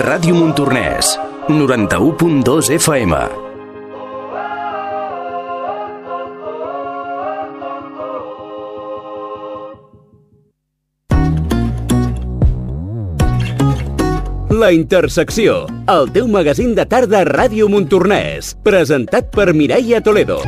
Ràdio Montornès, 91.2 FM. La Intersecció, el teu magazín de tarda a Ràdio Montornès, presentat per Mireia Toledo.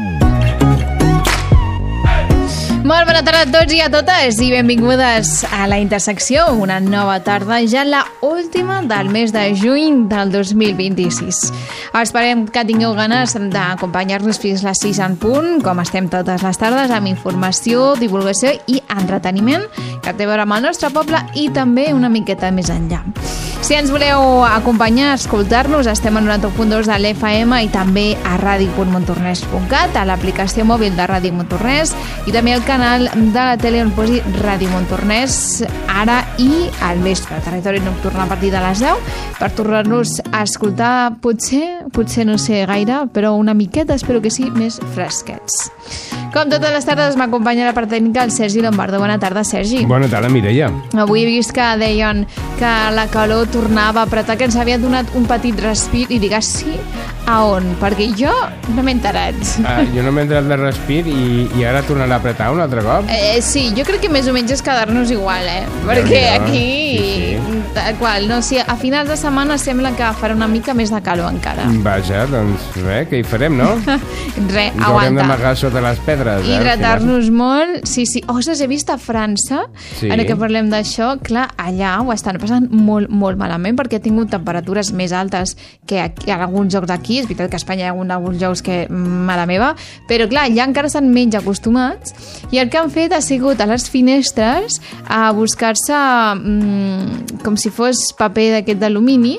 Molt bona tarda a tots i a totes i benvingudes a La Intersecció, una nova tarda, ja la última del mes de juny del 2026. Esperem que tingueu ganes d'acompanyar-nos fins a les 6 en punt, com estem totes les tardes, amb informació, divulgació i entreteniment que té a veure amb el nostre poble i també una miqueta més enllà. Si ens voleu acompanyar, escoltar-nos, estem en 91.2 de l'FM i també a radio.montornès.cat, a l'aplicació mòbil de Ràdio Montornès i també al canal de la tele on posi Ràdio Montornès ara i al vespre, territori nocturn a partir de les 10, per tornar-nos a escoltar, potser no sé gaire, però una miqueta, espero que sí, més fresquets. Com totes les tardes m'acompanya la part tècnica el Sergi Lombardo. Bona tarda, Sergi. Bona tarda, Mireia. Avui he vist que deien que la calor tornava a apretar, que ens havia donat un petit respir i digues sí, a on? Perquè jo no m'he enterat. Jo no m'he enterat de respir i ara tornarà a apretar un altre cop? Sí, jo crec que més o menys és quedar-nos igual, perquè aquí... Sí. Qual, no? Sí, a finals de setmana sembla que farà una mica més de calor encara. Vaja, doncs res, què hi farem, no? Res, ens haurem d'amagar sota les pedres. Hidratar-nos molt. Sí. Ostres, he vist a França, ara que parlem d'això, clar, allà ho estan passant molt, molt malament perquè ha tingut temperatures més altes que aquí, en alguns jocs d'aquí. És veritat que a Espanya hi ha alguns jocs que, mare meva, però clar, allà encara estan menys acostumats i el que han fet ha sigut a les finestres a buscar-se com si fos paper d'aquest d'alumini,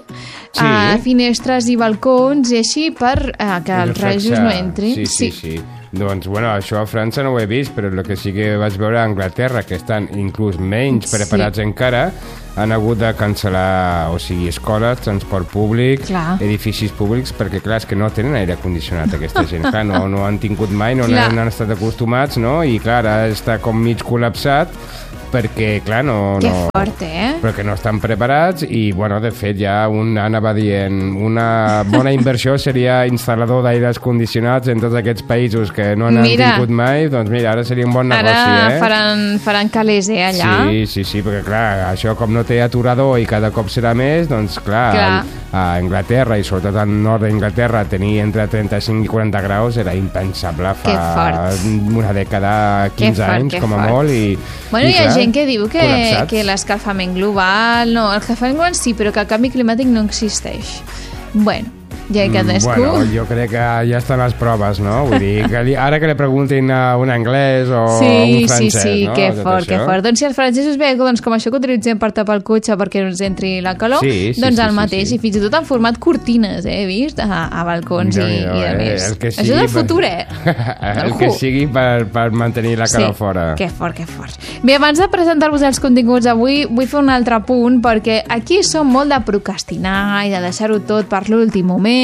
finestres i balcons i així per que els rajos no entrin. Sí. Doncs, bueno, això a França no ho he vist, però el que sí que vaig veure a Anglaterra, que estan inclús menys preparats encara, han hagut de cancel·lar, o sigui, escoles, transport públic, edificis públics, perquè, clar, és que no tenen aire condicionat aquesta gent. Clar, no han tingut mai, no han estat acostumats, no? I, clar, ara està com mig col·lapsat, perquè, clar, Que fort, però que no estan preparats i, bueno, de fet, ja anava dient una bona inversió seria instal·lador d'aires condicionats en tots aquests països que no han tingut mai, doncs mira, ara seria un bon negoci, Ara faran calés, allà. Sí, perquè, clar, això com no té aturador i cada cop serà més, doncs, clar. A Anglaterra i sobretot al nord d'Anglaterra tenir entre 35 i 40 graus era impensable fa una dècada, 15 anys, com a molt, i... Bueno, hi ha gent que diu que l'escalfament global... No, l'escalfament global sí, però que el canvi climàtic no existeix. Bueno, ja hi cadascú... Bueno, jo crec que ja estan les proves, no? Vull dir, que ara que li preguntin a un anglès o un francès, no? Sí, que fort. Doncs si els francesos veuen com això que utilitzem per tapar el cotxe perquè no ens entri la calor, doncs el mateix. I fins i tot han format cortines, he vist, a balcons i a més. Això és el futur, El que sigui per mantenir la calor fora. Que fort. Bé, abans de presentar-vos els continguts avui, vull fer un altre punt, perquè aquí som molt de procrastinar i de deixar-ho tot per l'últim moment,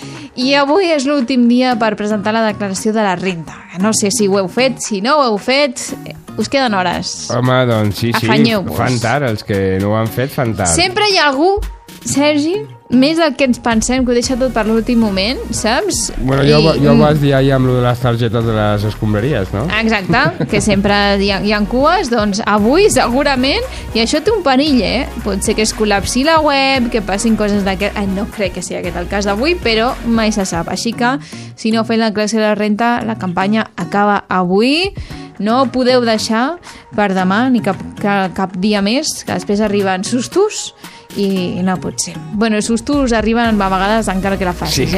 i avui és l'últim dia per presentar la declaració de la renda. No sé si ho heu fet, si no ho heu fet, us queden hores. Home, doncs sí, afanyeu-vos. Fan tard, els que no ho han fet fan tard. Sempre hi ha algú, Sergi, més del que ens pensem, que ho deixa tot per l'últim moment, saps? Bueno, jo ho vas dir ja amb de les targetes de les escombraries, no? Exacte, que sempre hi ha cues, doncs avui segurament, i això té un perill, pot ser que es col·lapsi la web, que passin coses d'aquest... No crec que sigui aquest el cas d'avui, però mai se sap. Així que, si no feu la declaració de la renta, la campanya acaba avui. No podeu deixar per demà ni cap dia més, que després arriben sustos i no pot ser. Bueno, sustos arriben a vegades encara que la facis,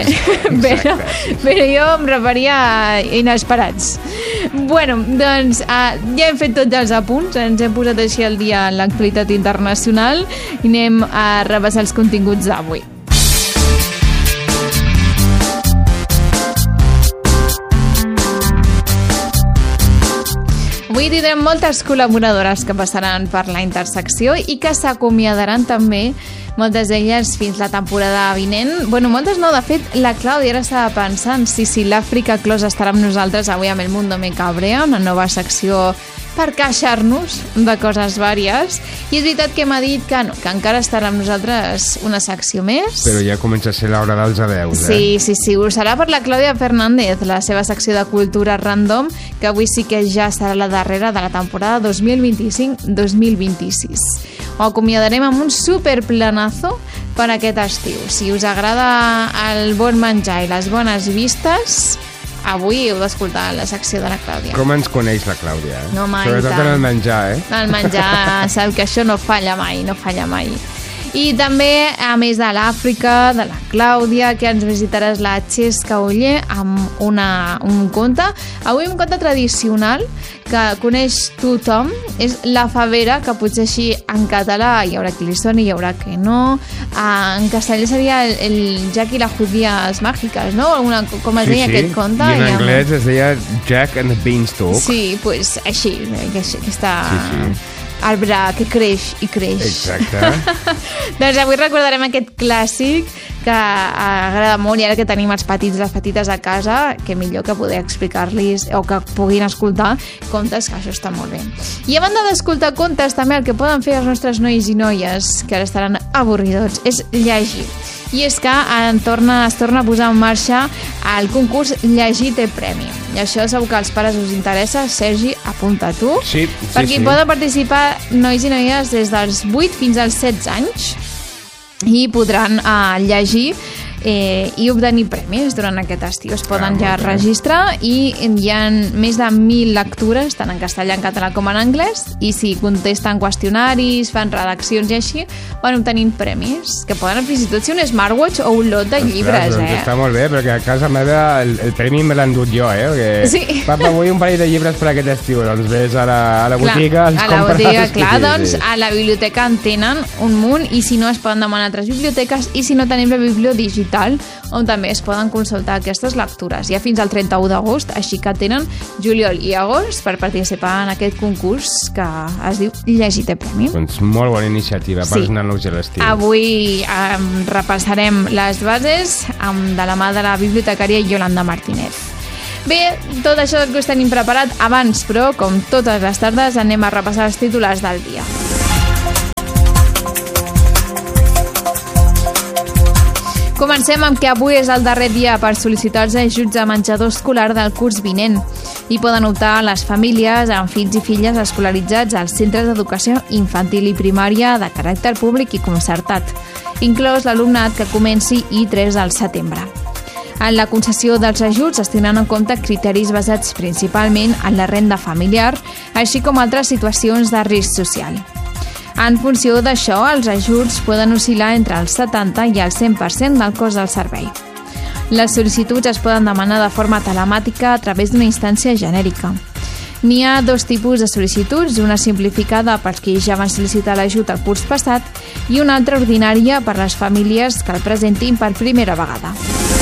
però jo em referia a inesperats. Bueno, doncs ja hem fet tots els apunts, ens hem posat així al dia en l'actualitat internacional i anem a repassar els continguts d'avui. Avui tindrem moltes col·laboradores que passaran per la Intersecció i que s'acomiadaran també, moltes d'elles fins la temporada vinent. Bueno, moltes no, de fet, la Clàudia ara estava pensant si l'Àfrica Clos estarà amb nosaltres avui amb El Mundo Me Cabrea, una nova secció per queixar-nos de coses vàries. I és veritat que m'ha dit que no, que encara estarà amb nosaltres una secció més. Però ja comença a ser l'hora dels adeus, Sí, ho serà per la Clàudia Fernández, la seva secció de cultura random, que avui sí que ja serà la darrera de la temporada 2025-2026. Ho acomiadarem amb un superplanazo per aquest estiu. Si us agrada el bon menjar i les bones vistes, avui heu d'escoltar la secció de la Clàudia. Com ens coneix la Clàudia, No, mai, sobretot en el menjar, El menjar, sap que això no falla mai. I també, a més de l'Àfrica, de la Clàudia, que ens visitaràs la Xesca Oller amb un conte. Avui un conte tradicional que coneix tothom, és La Favera, que potser així en català hi haurà qui li soni, hi haurà que no. En castellà seria el Jack i las judías mágicas, no? Com es deia aquest conte? I en anglès es deia Jack and the Beanstalk. Sí, doncs així, aquesta... arbre que creix i creix. Exacte. Doncs avui recordarem aquest clàssic que agrada molt, i ara que tenim els petits i les petites a casa, que millor que poder explicar-los o que puguin escoltar contes, que això està molt bé. I a banda d'escoltar contes, també el que poden fer els nostres nois i noies, que ara estaran avorridots, és llegir. I és que es torna a posar en marxa el concurs Llegir té premi. I això segur que als pares us interessa. Sergi, apunta tu. Sí. Perquè hi poden participar nois i noies des dels 8 fins als 16 anys i podran llegir i obtenir premis durant aquest estiu. Es poden ja registrar i hi ha més de 1.000 lectures, tant en castellà, en català com en anglès, i si contesten qüestionaris, fan redaccions i així, van obtenint premis, que poden fins i tot ser un smartwatch o un lot de llibres. Doncs està molt bé, perquè a casa meva el premi me l'he endut jo, perquè sí. Papa, vull un parell de llibres per aquest estiu, doncs ves a la botiga, els compres. A la botiga, clar, doncs a la biblioteca en tenen un munt, i si no es poden demanar a altres biblioteques, i si no tenim la bibliodigital, on també es poden consultar aquestes lectures. Ja fins al 31 d'agost, així que tenen juliol i agost per participar en aquest concurs que es diu Llegir té premi. Doncs molt bona iniciativa per els nanos a l'estiu. Avui repassarem les bases de la mà de la bibliotecària Yolanda Martínez. Bé, tot això que us tenim preparat abans, però, com totes les tardes, anem a repassar els titulars del dia. Comencem amb que avui és el darrer dia per sol·licitar els ajuts a menjador escolar del curs vinent. Hi poden optar les famílies amb fills i filles escolaritzats als centres d'educació infantil i primària de caràcter públic i concertat, inclòs l'alumnat que comenci I3 al setembre. En la concessió dels ajuts es tindran en compte criteris basats principalment en la renda familiar, així com altres situacions de risc social. En funció d'això, els ajuts poden oscil·lar entre el 70 i el 100% del cost del servei. Les sol·licituds es poden demanar de forma telemàtica a través d'una instància genèrica. N'hi ha dos tipus de sol·licituds, una simplificada pels que ja van sol·licitar l'ajut el curs passat i una altra ordinària per a les famílies que el presentin per primera vegada.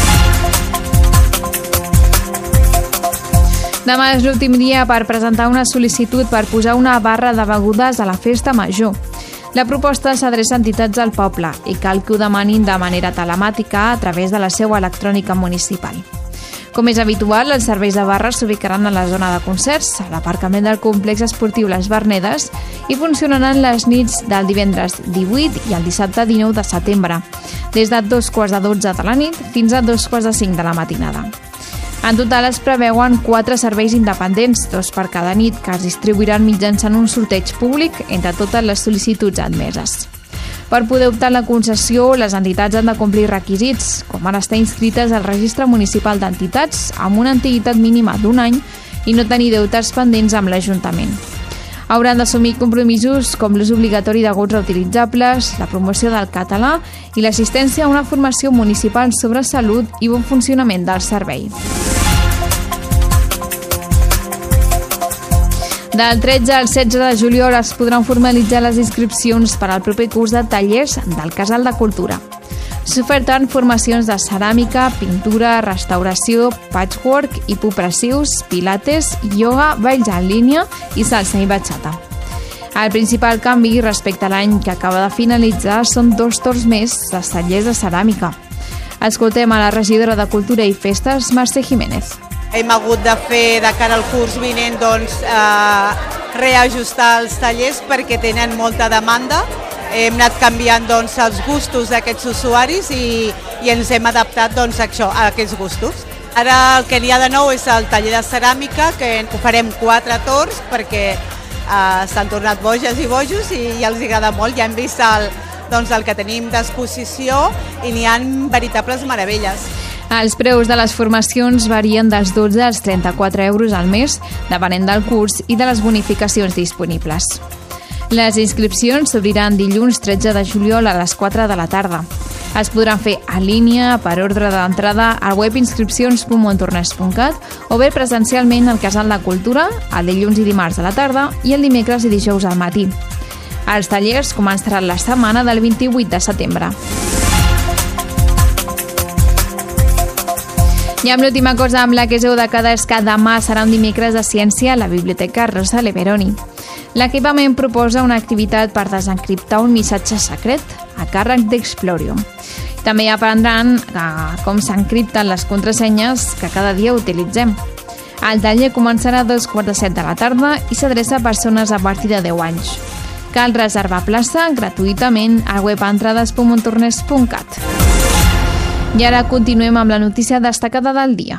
Demà és l'últim dia per presentar una sol·licitud per posar una barra de begudes a la festa major. La proposta s'adreça a entitats del poble i cal que ho demanin de manera telemàtica a través de la seu electrònica municipal. Com és habitual, els serveis de barra s'ubicaran a la zona de concerts, a l'aparcament del complex esportiu Les Vernedes, i funcionaran les nits del divendres 18 i el dissabte 19 de setembre, des de 2:15 de la nit fins a 2:05 de la matinada. En total es preveuen 4 serveis independents, 2 per cada nit, que es distribuiran mitjançant un sorteig públic entre totes les sol·licituds admeses. Per poder optar a la concessió, les entitats han de complir requisits, com ara estar inscrites al Registre Municipal d'Entitats amb una antiguitat mínima d'1 any i no tenir deutes pendents amb l'Ajuntament. Hauran d'assumir compromisos com l'ús obligatori de gots reutilitzables, la promoció del català i l'assistència a una formació municipal sobre salut i bon funcionament del servei. Del 13 al 16 de juliol es podran formalitzar les inscripcions per al proper curs de tallers del Casal de Cultura. S'oferten formacions de ceràmica, pintura, restauració, patchwork, hipopressius, pilates, ioga, balls en línia i salsa i bachata. El principal canvi respecte a l'any que acaba de finalitzar són 2 torns més de tallers de ceràmica. Escoltem a la regidora de Cultura i Festes, Mercè Jiménez. Hem hagut de fer de cara al curs vinent reajustar els tallers perquè tenen molta demanda. Hem anat canviant doncs, els gustos d'aquests usuaris i ens hem adaptat doncs, a aquests gustos. Ara el que n'hi ha de nou és el taller de ceràmica, que farem 4 torns perquè s'han tornat boges i bojos i els agrada molt. Ja hem vist el que tenim d'exposició i n'hi ha veritables meravelles. Els preus de les formacions varien dels 12 als 34 euros al mes, depenent del curs i de les bonificacions disponibles. Les inscripcions s'obriran dilluns 13 de juliol a les 4 de la tarda. Es podran fer en línia per ordre d'entrada al web inscripcions.montornès.cat o bé presencialment al Casal de Cultura, el dilluns i dimarts a la tarda i el dimecres i dijous al matí. Els tallers començaran la setmana del 28 de setembre. I amb l'última cosa amb la que us heu de quedar és que demà serà un dimecres de ciència a la Biblioteca Rosa Leveroni. L'equipament proposa una activitat per desencriptar un missatge secret a càrrec d'Explorium. També aprendran com s'encripten les contrasenyes que cada dia utilitzem. El taller començarà a 2:45 de la tarda i s'adreça a persones a partir de 10 anys. Cal reservar plaça gratuïtament al web entrades.montornès.cat. I ara continuem amb la notícia destacada del dia.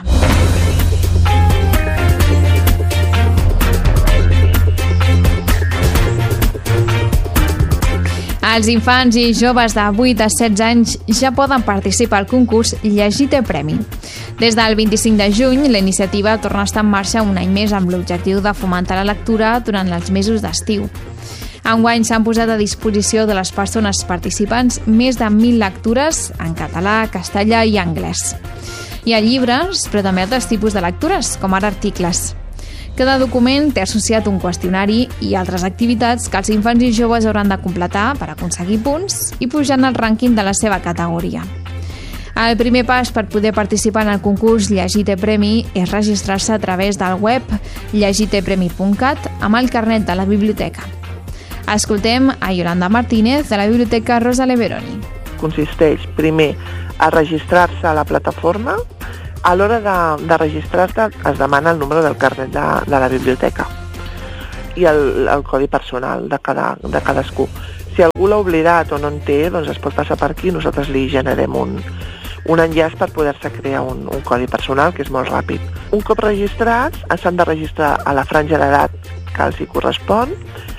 Els infants i joves de 8 a 16 anys ja poden participar al concurs Llegir té premi. Des del 25 de juny, la iniciativa torna a estar en marxa un any més amb l'objectiu de fomentar la lectura durant els mesos d'estiu. Enguany s'han posat a disposició de les persones participants més de 1.000 lectures en català, castellà i anglès. Hi ha llibres, però també altres tipus de lectures, com ara articles. Cada document té associat un qüestionari i altres activitats que els infants i joves hauran de completar per aconseguir punts i pujar en el rànquing de la seva categoria. El primer pas per poder participar en el concurs Llegir té premi és registrar-se a través del web llegirtepremi.cat amb el carnet de la biblioteca. Escoltem a Yolanda Martínez de la Biblioteca Rosa Leveroni. Consisteix, primer, a registrar-se a la plataforma. A l'hora de registrar-te es demana el número del carnet de la biblioteca i el codi personal de cadascú. Si algú l'ha oblidat o no en té, doncs es pot passar per aquí i nosaltres li generem un enllaç per poder-se crear un codi personal, que és molt ràpid. Un cop registrats, s'han de registrar a la franja d'edat que els hi correspon